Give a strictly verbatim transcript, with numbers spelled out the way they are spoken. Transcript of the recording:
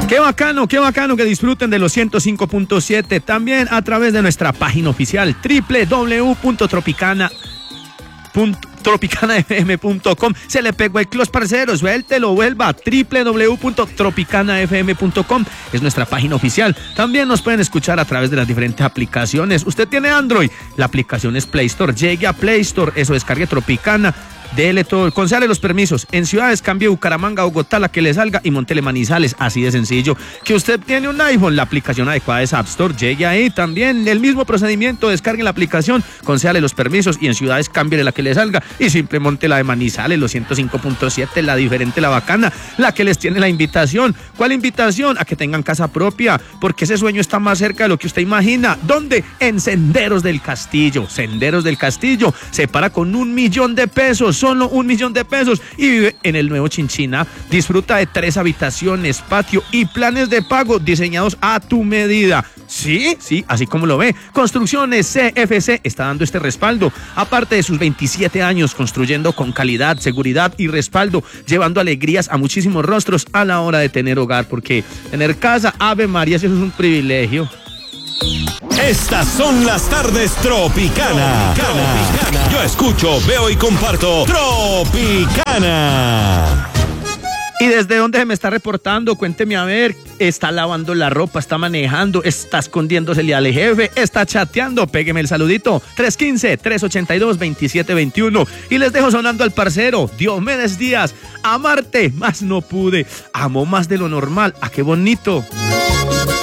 Qué bacano, qué bacano que disfruten de los ciento cinco punto siete también a través de nuestra página oficial doble u doble u doble u punto tropicana f m punto com. Se le pegó el clos, parcero, suéltelo, vuelva. doble u doble u doble u punto tropicana f m punto com es nuestra página oficial. También nos pueden escuchar a través de las diferentes aplicaciones. Usted tiene Android, la aplicación es Play Store. Llegue a Play Store, eso, descargue Tropicana. Dele todo, concédale los permisos. En ciudades cambie Bucaramanga, Bogotá, la que le salga, y montele Manizales, así de sencillo. Que usted tiene un iPhone, la aplicación adecuada es App Store. Llegue ahí también, el mismo procedimiento, descargue la aplicación, concédale los permisos y en ciudades cambie la que le salga y simple monte la de Manizales, los ciento cinco punto siete, la diferente, la bacana, la que les tiene la invitación. ¿Cuál invitación? A que tengan casa propia, porque ese sueño está más cerca de lo que usted imagina. ¿Dónde? En Senderos del Castillo. Senderos del Castillo se para con un millón de pesos. Solo un millón de pesos y vive en el nuevo Chinchina. Disfruta de tres habitaciones, patio y planes de pago diseñados a tu medida. Sí, sí, así como lo ve. Construcciones C F C está dando este respaldo. Aparte de sus veintisiete años construyendo con calidad, seguridad y respaldo, llevando alegrías a muchísimos rostros a la hora de tener hogar, porque tener casa, Ave María, eso es un privilegio. Estas son las tardes Tropicana. Tropicana. Yo escucho, veo y comparto Tropicana. ¿Y desde dónde se me está reportando? Cuénteme a ver. Está lavando la ropa, está manejando, está escondiéndosele al jefe, está chateando. Pégueme el saludito. tres uno cinco, tres ocho dos, dos siete dos uno. Y les dejo sonando al parcero Diomedes Díaz. Amarte más no pude. Amo más de lo normal. ¡Ah, qué bonito!